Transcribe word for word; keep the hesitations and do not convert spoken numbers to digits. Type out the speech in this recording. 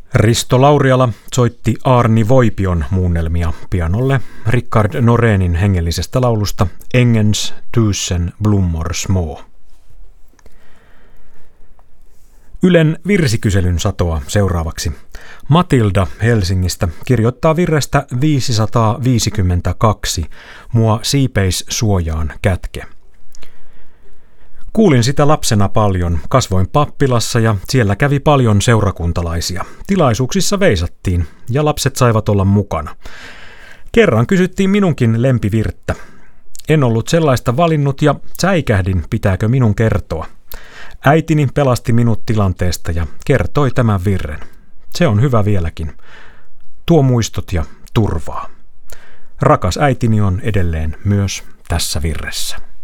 Risto Lauriala soitti Arni Voipion muunnelmia pianolle Rickard Norénin hengellisestä laulusta Engens tusen blommor små. Ylen virsikyselyn satoa seuraavaksi. Matilda Helsingistä kirjoittaa virrestä viisisataaviisikymmentäkaksi Mua siipeis suojaan kätke. Kuulin sitä lapsena paljon, kasvoin pappilassa ja siellä kävi paljon seurakuntalaisia. Tilaisuuksissa veisattiin ja lapset saivat olla mukana. Kerran kysyttiin minunkin lempivirttä. En ollut sellaista valinnut ja säikähdin, pitääkö minun kertoa. Äitini pelasti minut tilanteesta ja kertoi tämän virren. Se on hyvä vieläkin. Tuo muistot ja turvaa. Rakas äitini on edelleen myös tässä virressä.